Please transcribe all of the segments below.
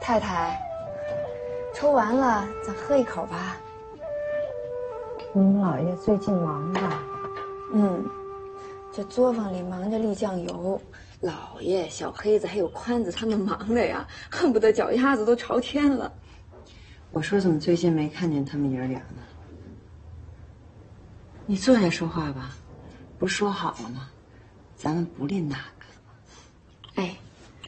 太太，抽完了，咱喝一口吧。 你们老爷最近忙吧？ 这作坊里忙着沥酱油，老爷、小黑子还有宽子他们忙的呀，恨不得脚丫子都朝天了。 我说怎么最近没看见他们爷俩呢？你坐下说话吧，不是说好了吗？咱们不吝那个。 哎，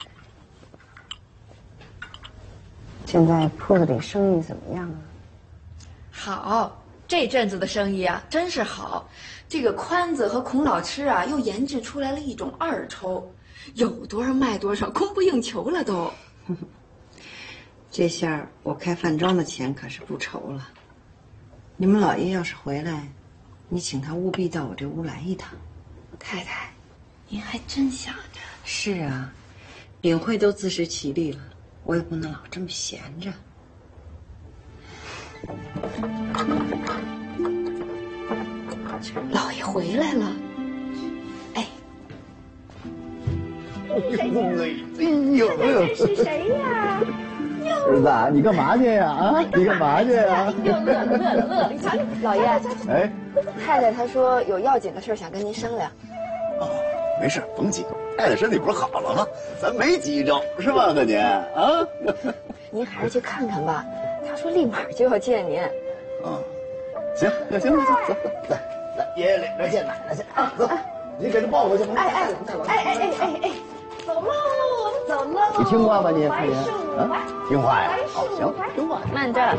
现在铺子里生意怎么样啊？ 好，这阵子的生意啊，真是好。这个宽子和孔老痴啊，又研制出来了一种二抽，有多少卖多少，供不应求了都。 这下我开饭庄的钱可是不愁了。你们老爷要是回来，你请他务必到我这屋来一趟。 太太，您还真想着。 是啊，领会都自食其力了，我也不能老这么闲着。 老爷回来了，哎， 是谁呀？儿子，你干嘛去呀？啊，你干嘛去呀？ 又饿了！你瞧，老爷， 哎， 太太她说有要紧的事想跟您商量。 哦，没事，甭急，太太身体不是好了吗？咱没急着，是吧，大姐？啊， 您还是去看看吧。她说立马就要见您。 啊，行，那行，走，来，爷爷领着见奶奶去啊，走，你给他抱过去吧。 哎，走喽！ 你听话吧，你看人啊，听话呀，好，行，听话。 慢着。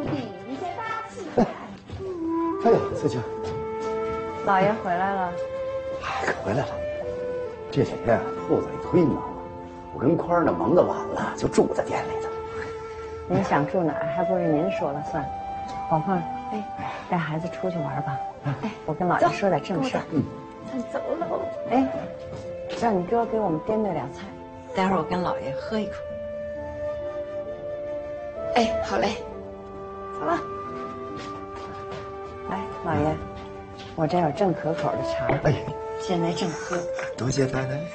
哎呦，翠青， 老爷回来了。 哎，可回来了。这几天铺子里忒忙了，我跟宽儿呢忙得晚了，就住在店里头。 您想住哪儿，还不是您说了算。黄凤，带孩子出去玩吧。我跟老爷说点正事儿。 咱走喽。 哎，让你哥给我们掂对俩菜。 待会儿我跟老爷喝一口。 哎，好嘞， 走了。来，老爷，我这有正可口的茶。 哎， 现在正喝。 多谢太太。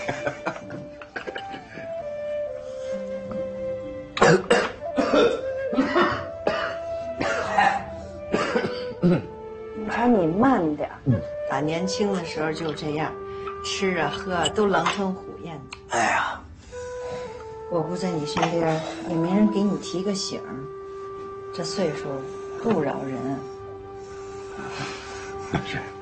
你瞧你慢点。 打年轻的时候就这样，吃啊喝啊都狼吞虎咽的。 哎呀， 我不在你身边，也没人给你提个醒儿，这岁数不饶人。 是。